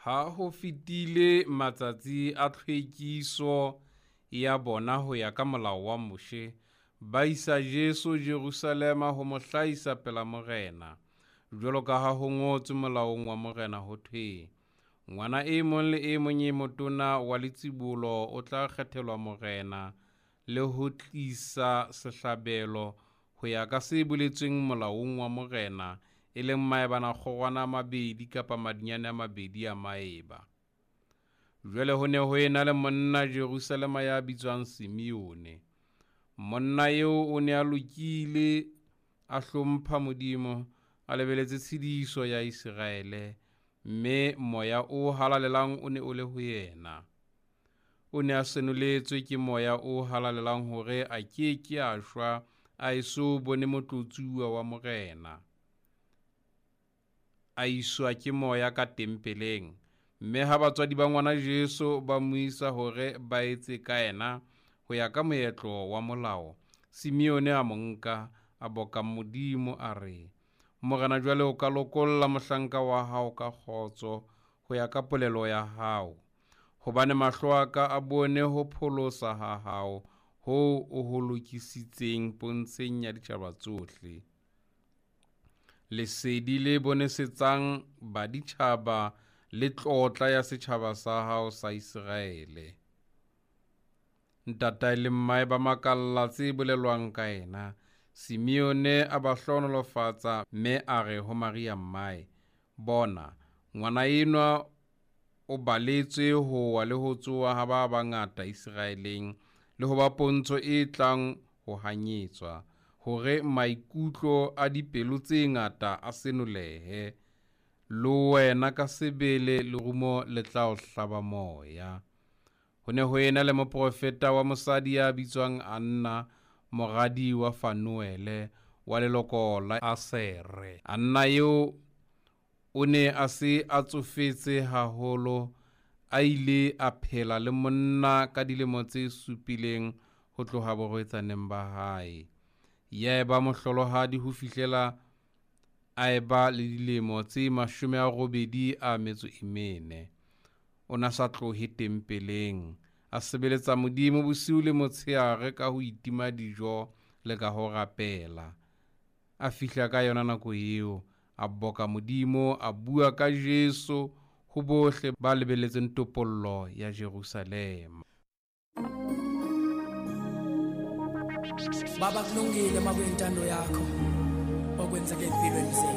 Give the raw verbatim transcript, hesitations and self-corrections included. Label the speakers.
Speaker 1: Ha ho fitile matsatsi a tlhwekiso ya bona ho ya ka molao wa Moshe, ba isa Jesu Jerusalema ho mo hlahisa pela morena, jwalo ka ha ho ngotswe molaong wa morena ho thwe, ngwana e mong le e mong e motona wa letsibolo o tla kgethelwa morena le ho tlisa sehlabelo ho ya ka se boletsweng molaong wa morena, e leng maebana kgorwana a mabedi kapa madinyane a mabedi a maeba. Jwale ho ne ho ena le monna Jerusalema ya bitswang Simeone. Monna eo o ne a lokile, a hlompha Modimo, a lebeletse tshediso ya Israele, mme moya o halalelang o ne o le ho yena. O ne a senoletswe ke moya o halalelang hore a ke ke a shwa a eso bone motlotsuwa wa morena. A iswa ke moya ka tempeleng, mme ha batswadi ba ngwana Jesu ba mo isa hore ba etse ka ena ho ya ka moetlo wa molao, Simeone a mo nka, a boka Modimo a re, morena jwale o ka lokolla mohlanka wa hao ka kgotso ho ya ka polelo ya hao, hobane mahlo a ka a bone ho pholosa ha hao ho o ho lokisitseng pontsheng ya ditjhaba tsohle. Lesedi le bonesetsang baditjhaba le tlotla ya setjhaba sa hao sa Israele. Ntatae le mmae ba makalla tse bolelwang ka ena. Simeone a ba hlohonolofatsa, mme a re ho Maria mmae, bona, ngwana enwa o baletswe ho wa le ho tsoha ha ba bangata Israeleng, le ho ba pontsho e tlang ho hanyetswa, hore maikutlo a dipelo tse ngata a senolehe, le wena ka sebele lerumo le tla o hlaba moya. Ho ne ho ena le moprofeta wa mosadi ya bitswang Anna, moradi wa Fanuele wa leloko la Asere. Anna eo o ne a se a tsofetse haholo, a ile a phela le monna ka dilemo tse supileng ho tloha borwetsaneng ba hae. Ya eba mohlolohadi ho fihlela a eba le dilemo tse mashome a robedi a metso e mene. O na sa tlohe tempeleng, a sebeletsa Modimo bosiu le motshehare ka ho itima dijo le ka ho rapela. A fihla ka yona nako eo, a boka Modimo, a bua ka Jesu ho bohle ba lebelletseng topollo ya Jerusalema.
Speaker 2: Baba kulungile makwintando yakho okwenzeke empilweni zethu.